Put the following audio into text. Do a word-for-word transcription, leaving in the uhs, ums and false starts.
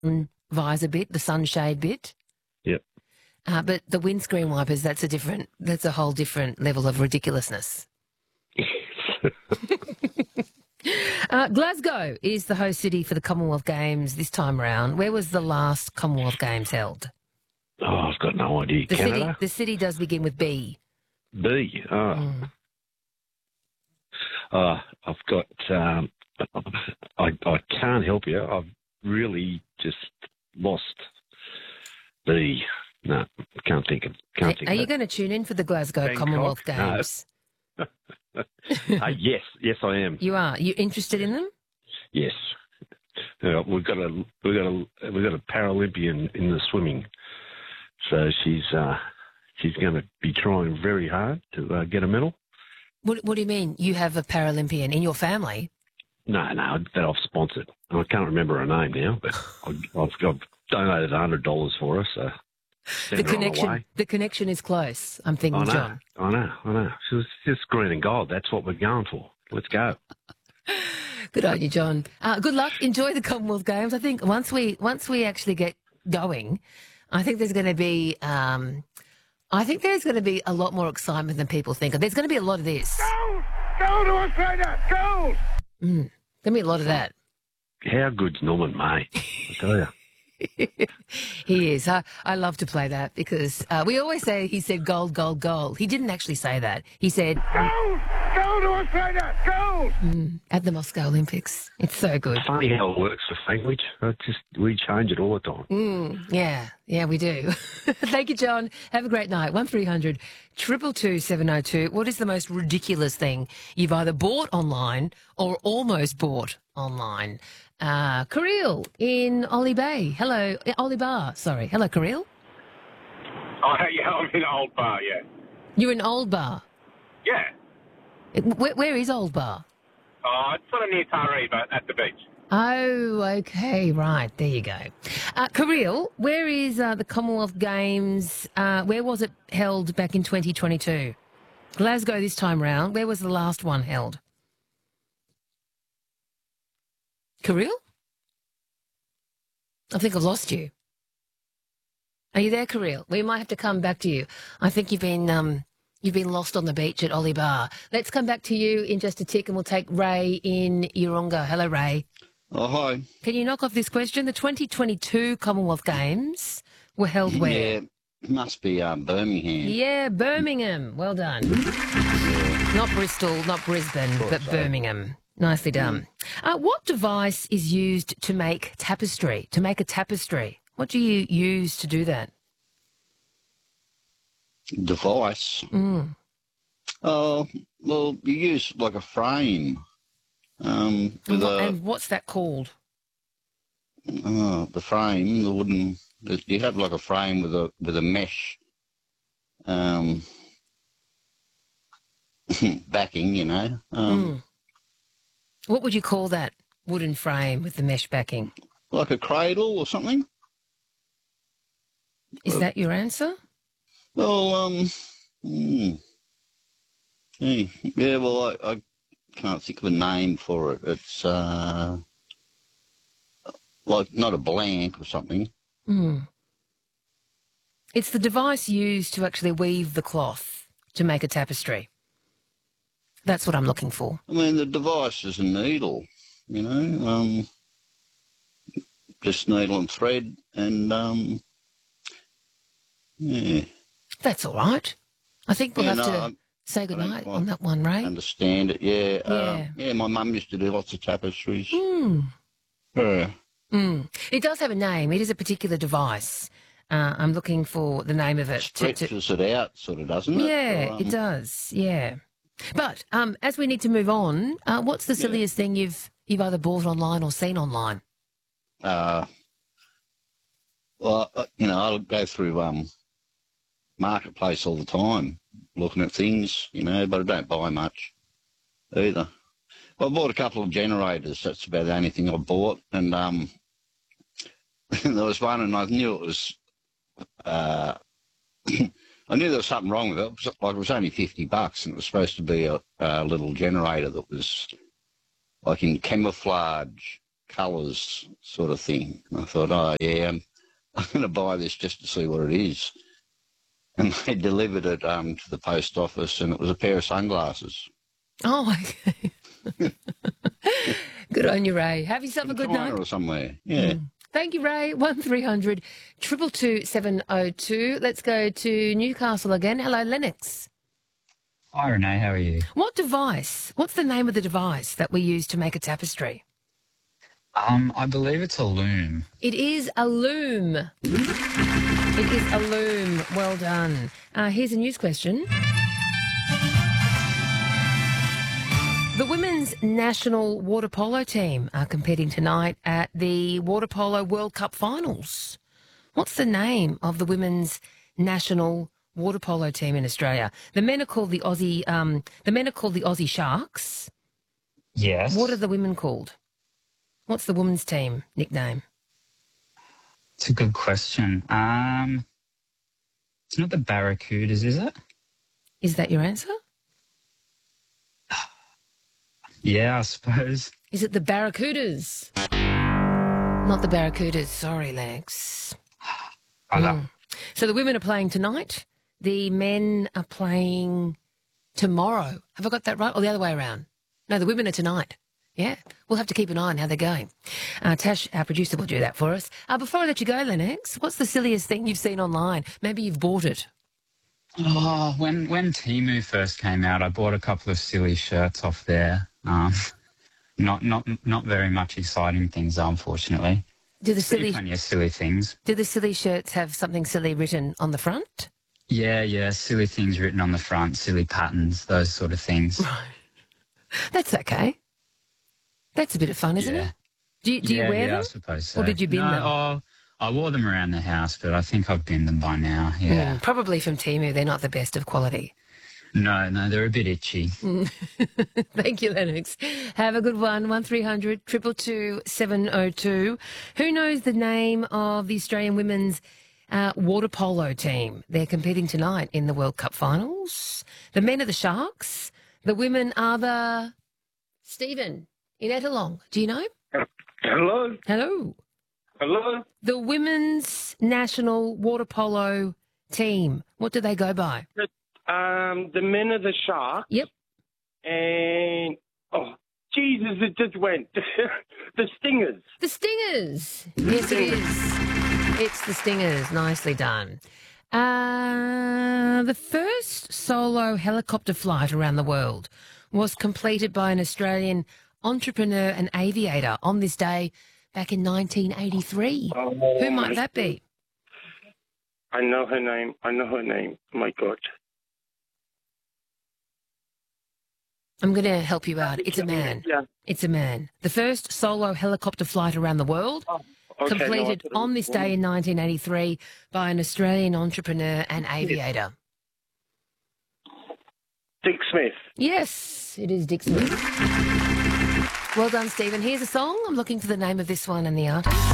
mm, visor bit, the sunshade bit. Yep. Uh, but the windscreen wipers, that's a different, that's a whole different level of ridiculousness. uh, Glasgow is the host city for the Commonwealth Games this time round. Where was the last Commonwealth Games held? Oh, I've got no idea. The Canada? city, the city does begin with B. B. Oh. Mm. Uh, I've got, um, I, I can't help you. I've really just lost the, no, can't think of, can't Are, think are of you it. going to tune in for the Glasgow Bangkok? Commonwealth No. Games? uh, yes, yes, I am. You are. You interested in them? Yes. Uh, we've got a, we've got a, we've got a Paralympian in the swimming. So she's, uh, she's going to be trying very hard to uh, get a medal. What, what do you mean? You have a Paralympian in your family? No, no, that I've sponsored. I can't remember her name now, but I've, I've, I've donated a hundred dollars for her. So The connection, the connection is close. I'm thinking, I know, John. I know, I know. She's just green and gold. That's what we're going for. Let's go. Good on you, John. Uh, good luck. Enjoy the Commonwealth Games. I think once we once we actually get going, I think there's going to be. Um, I think there's going to be a lot more excitement than people think. There's going to be a lot of this. Gold! Gold to Australia! Gold! Mm, there's going to be a lot of that. How good's Norman May? I tell you. He is. I, I love to play that because uh, we always say he said gold, gold, gold. He didn't actually say that. He said Gold! Gold to Australia! Gold! mm, at the Moscow Olympics. It's so good. Funny how it works with language. I just we change it all the time. Mm, yeah, yeah, we do. Thank you, John. Have a great night. One three hundred two two two seven oh two. What is the most ridiculous thing you've either bought online or almost bought online? Uh, Kirill in Ollie Bay. Hello, uh, Ollie Bar. Sorry. Hello, Kirill. Oh, yeah, I'm in Old Bar, yeah. You're in Old Bar. Yeah. Uh, Where, where is Old Bar? Oh, it's sort of near Taree, but at the beach. Oh, okay, right. There you go. Uh, Kirill, where is uh, the Commonwealth Games? Uh, where was it held back in twenty twenty-two? Glasgow this time round. Where was the last one held? Kirill? I think I've lost you. Are you there, Kirill? We might have to come back to you. I think you've been um, you've been lost on the beach at Ollie Bar. Let's come back to you in just a tick, and we'll take Ray in Urunga. Hello, Ray. Oh, hi. Can you knock off this question? The twenty twenty-two Commonwealth Games were held where? Yeah, it must be um, Birmingham. Yeah, Birmingham. Well done. Not Bristol, not Brisbane, but so. Birmingham. Nicely done. Uh, what device is used to make tapestry, to make a tapestry? What do you use to do that? Device. Mm. Oh, well, you use like a frame. Um, And, with what, a, and what's that called? oh, the frame, the wooden. You have like a frame with a with a mesh um, backing, you know. Um, Mm. What would you call that wooden frame with the mesh backing? Like a cradle or something. Is that your answer? Well, um, hmm. yeah, yeah, well, I, I can't think of a name for it. It's uh, like not a blank or something. Mm. It's the device used to actually weave the cloth to make a tapestry. That's what I'm looking for. I mean, the device is a needle, you know, um, just needle and thread, and um, yeah. That's all right. I think we'll Yeah, have no, to I'm- say I don't goodnight quite on that one, Ray. Understand it, yeah. Yeah. Uh, yeah, my mum used to do lots of tapestries. Mm. Yeah. Mm. It does have a name. It is a particular device. Uh, I'm looking for the name of it. to- to- Stretches it out, sort of, doesn't it? Yeah, Or, um, it does. Yeah. But um, as we need to move on, uh, what's the silliest thing you've you've either bought online or seen online? Uh, well, uh, you know, I'll go through um, Marketplace all the time, looking at things, you know, but I don't buy much either. Well, I bought a couple of generators. That's about the only thing I bought. And um, there was one, and I knew it was... Uh, I knew there was something wrong with it. It was, like, it was only fifty bucks, and it was supposed to be a, a little generator that was like in camouflage colours sort of thing. And I thought, oh, yeah, I'm, I'm going to buy this just to see what it is. And they delivered it um, to the post office, and it was a pair of sunglasses. Oh, okay. Good on you, Ray. Have yourself a In good China night. or somewhere, yeah. Mm. Thank you, Ray. one three hundred two two two seven oh two. Let's go to Newcastle again. Hello, Lennox. Hi, Renee. How are you? What device? What's the name of the device that we use to make a tapestry? Um, I believe it's a loom. It is a loom. It is a loom. Well done. Uh, here's a news question. The women's national water polo team are competing tonight at the Water Polo World Cup Finals. What's the name of the women's national water polo team in Australia? The men are called the Aussie. Um, the men are called the Aussie Sharks. Yes. What are the women called? What's the women's team nickname? It's a good question. Um, it's not the Barracudas, is it? Is that your answer? Yeah, I suppose. Is it the Barracudas? Not the Barracudas. Sorry, Lex. I love Mm. So the women are playing tonight. The men are playing tomorrow. Have I got that right? Or the other way around? No, the women are tonight. Yeah, we'll have to keep an eye on how they're going. Uh, Tash, our producer, will do that for us. Uh, before I let you go, Lennox, what's the silliest thing you've seen online? Maybe you've bought it. Oh, when when Temu first came out, I bought a couple of silly shirts off there. Um, not not not very much exciting things, unfortunately. Do the Pretty silly plenty of silly things. do the silly shirts have something silly written on the front? Yeah, yeah, silly things written on the front, silly patterns, those sort of things. That's okay. That's a bit of fun, isn't Yeah. it? Do you, do yeah, you wear yeah, I them? suppose so. Or did you bin no, them? Oh, I wore them around the house, but I think I've binned them by now. Yeah. Mm, probably from Temu. They're not the best of quality. No, no, they're a bit itchy. Thank you, Lennox. Have a good one. one three hundred two two two seven oh two. Who knows the name of the Australian women's uh, water polo team? They're competing tonight in the World Cup finals. The men are the Sharks. The women are the... Stephen in Ettalong. Do you know? Hello? Hello. Hello? The women's national water polo team. What do they go by? Um, the men are the Sharks. Yep. And, oh, Jesus, it just went. The Stingers. The Stingers. Yes, it is. It's the Stingers. Nicely done. Uh, the first solo helicopter flight around the world was completed by an Australian entrepreneur and aviator on this day back in nineteen eighty-three. Oh, Who might that be? I know her name. I know her name. My God. I'm going to help you out. It's a man. Yeah. It's a man. The first solo helicopter flight around the world Oh, okay, no, I completed thought it on was this a woman. day in nineteen eighty-three by an Australian entrepreneur and aviator. Dick Smith. Yes, it is Dick Smith. Well done, Stephen. Here's a song. I'm looking for the name of this one and the artist.